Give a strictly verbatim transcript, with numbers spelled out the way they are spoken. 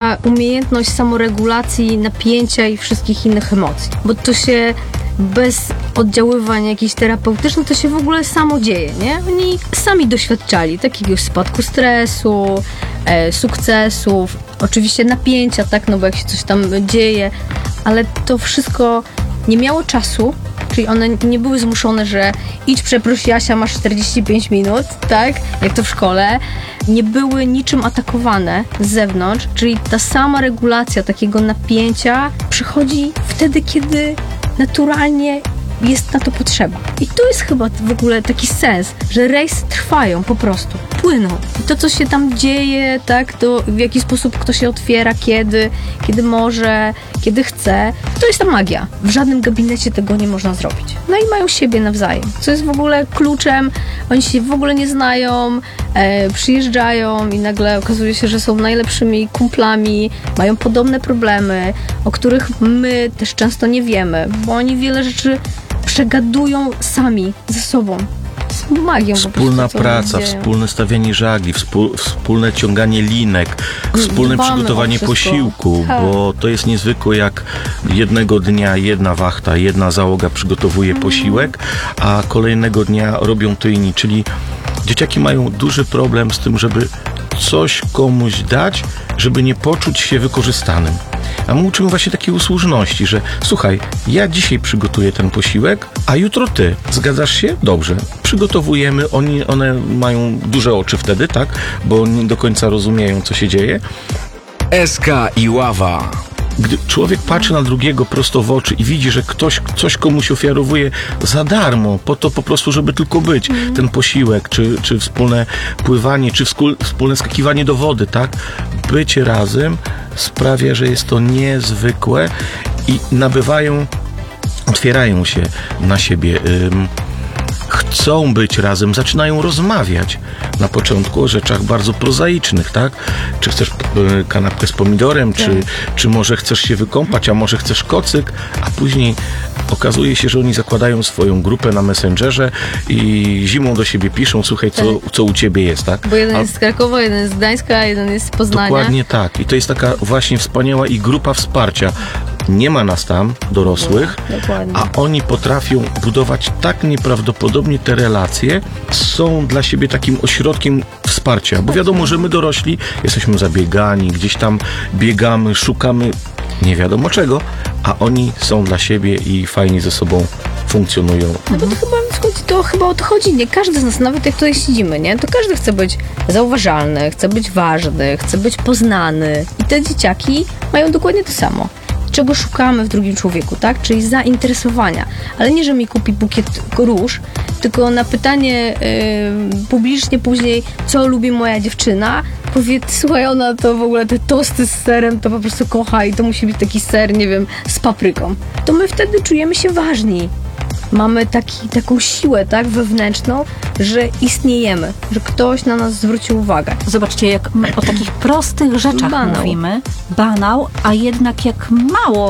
taka umiejętność samoregulacji napięcia i wszystkich innych emocji, bo to się bez oddziaływań jakichś terapeutycznych, to się w ogóle samo dzieje, nie? Oni sami doświadczali takiego spadku stresu, e, sukcesów, oczywiście napięcia, tak, no bo jak się coś tam dzieje, ale to wszystko nie miało czasu, czyli one nie były zmuszone, że idź przeproś Jasia, masz czterdzieści pięć minut, tak, jak to w szkole. Nie były niczym atakowane z zewnątrz, czyli ta sama regulacja takiego napięcia przychodzi wtedy, kiedy naturalnie jest na to potrzeba. I to jest chyba w ogóle taki sens, że rejsy trwają po prostu, płyną. I to, co się tam dzieje, tak, to w jaki sposób kto się otwiera, kiedy, kiedy może, kiedy chce, to jest ta magia. W żadnym gabinecie tego nie można zrobić. No i mają siebie nawzajem, co jest w ogóle kluczem. Oni się w ogóle nie znają, e, przyjeżdżają i nagle okazuje się, że są najlepszymi kumplami, mają podobne problemy, o których my też często nie wiemy, bo oni wiele rzeczy przegadują sami ze sobą. Z magią. Wspólna po prostu, praca, wspólne stawianie żagli, wspól, wspólne ciąganie linek, wspólne Dbamy przygotowanie posiłku, tak. bo to jest niezwykłe, jak jednego dnia jedna wachta, jedna załoga przygotowuje mm. posiłek, a kolejnego dnia robią to inni, czyli dzieciaki mają duży problem z tym, żeby coś komuś dać, żeby nie poczuć się wykorzystanym. A my uczymy właśnie takiej usłużności, że słuchaj, ja dzisiaj przygotuję ten posiłek, a jutro ty. Zgadzasz się? Dobrze. Przygotowujemy, oni, one mają duże oczy wtedy, tak? Bo nie do końca rozumieją, co się dzieje. Eska i ława. Gdy człowiek patrzy na drugiego prosto w oczy i widzi, że ktoś coś komuś ofiarowuje za darmo, po to po prostu, żeby tylko być, mm. ten posiłek, czy, czy wspólne pływanie, czy wspólne skakiwanie do wody, tak? Bycie razem sprawia, że jest to niezwykłe i nabywają, otwierają się na siebie, ym, chcą być razem, zaczynają rozmawiać na początku o rzeczach bardzo prozaicznych, tak? Czy chcesz y, kanapkę z pomidorem, tak. czy, czy może chcesz się wykąpać, a może chcesz kocyk, a później okazuje się, że oni zakładają swoją grupę na Messengerze i zimą do siebie piszą, słuchaj, co, tak. co u ciebie jest, tak? Bo jeden a, jest z Krakowa, jeden jest z Gdańska, jeden jest z Poznania. Dokładnie tak. I to jest taka właśnie wspaniała i grupa wsparcia. Nie ma nas tam, dorosłych, Dokładnie. a oni potrafią budować tak nieprawdopodobnie te relacje, są dla siebie takim ośrodkiem wsparcia, bo wiadomo, że my dorośli jesteśmy zabiegani, gdzieś tam biegamy, szukamy nie wiadomo czego, a oni są dla siebie i fajnie ze sobą funkcjonują. No bo to chyba, to chyba o to chodzi, nie? Każdy z nas, nawet jak tutaj siedzimy, nie? To każdy chce być zauważalny, chce być ważny, chce być poznany i te dzieciaki mają dokładnie to samo. Czego szukamy w drugim człowieku, tak? Czyli zainteresowania. Ale nie, że mi kupi bukiet róż, tylko na pytanie yy, publicznie później, co lubi moja dziewczyna, powie, słuchaj, ona to w ogóle te tosty z serem to po prostu kocha i to musi być taki ser, nie wiem, z papryką. To my wtedy czujemy się ważni. Mamy taki, taką siłę, tak, wewnętrzną, że istniejemy, że ktoś na nas zwrócił uwagę. Zobaczcie, jak my o takich prostych rzeczach Banał. mówimy, banał, a jednak jak mało